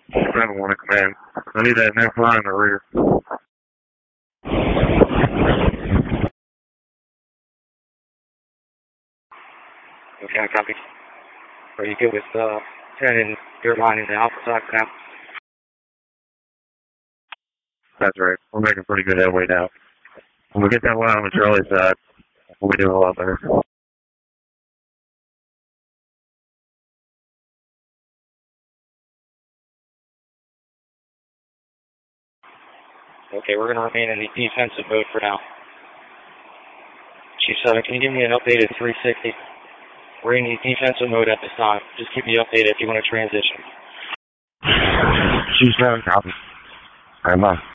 7 1 to command. I need that next line in the rear. Okay, copy. Are you good with 10 and your line in the alpha side now? That's right. We're making pretty good headway now. When we get that line on the Charlie side, we'll be doing a lot better. Okay, we're going to remain in the defensive mode for now. Chief 7, can you give me an updated 360? We're in the defensive mode at this time. Just keep me updated if you want to transition. Chief 7, copy. Stand by.